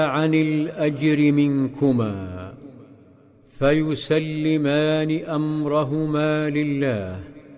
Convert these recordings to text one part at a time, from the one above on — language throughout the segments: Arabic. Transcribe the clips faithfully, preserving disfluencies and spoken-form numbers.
عن الأجر منكما، فيسلمان أمرهما لله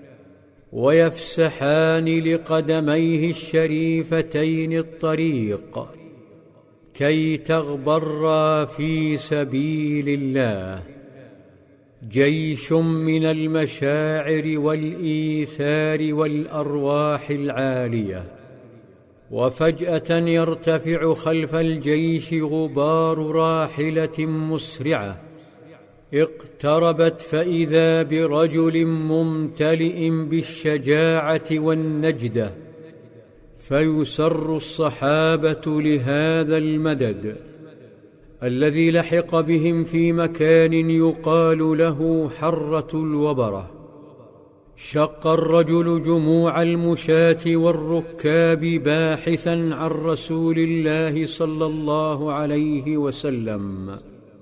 ويفسحان لقدميه الشريفتين الطريق كي تغبرا في سبيل الله، جيش من المشاعر والإيثار والأرواح العالية. وفجأة يرتفع خلف الجيش غبار راحلة مسرعة اقتربت، فإذا برجل ممتلئ بالشجاعة والنجدة، فيسر الصحابة لهذا المدد الذي لحق بهم في مكان يقال له حرة الوبرة. شق الرجل جموع المشاة والركاب باحثا عن رسول الله صلى الله عليه وسلم،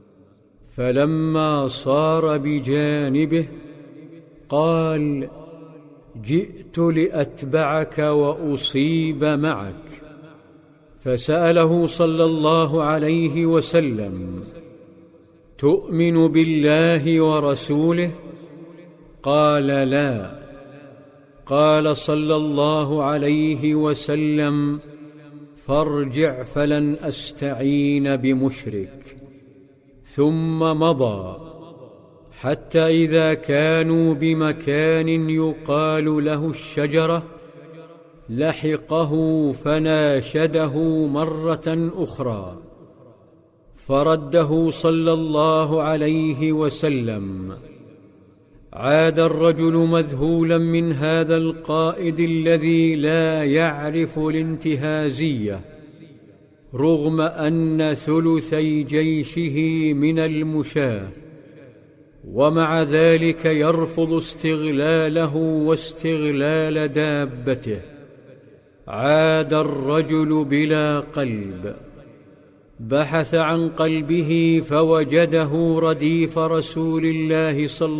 فلما صار بجانبه قال: جئت لأتبعك وأصيب معك. فسأله صلى الله عليه وسلم: تؤمن بالله ورسوله؟ قال: لا. قال صلى الله عليه وسلم: فارجع فلن أستعين بمشرك. ثم مضى حتى إذا كانوا بمكان يقال له الشجرة لحقه فناشده مرة أخرى، فرده صلى الله عليه وسلم. عاد الرجل مذهولا من هذا القائد الذي لا يعرف الانتهازية، رغم أن ثلثي جيشه من المشاة، ومع ذلك يرفض استغلاله واستغلال دابته. عاد الرجل بلا قلب، بحث عن قلبه فوجده رديف رسول الله صلى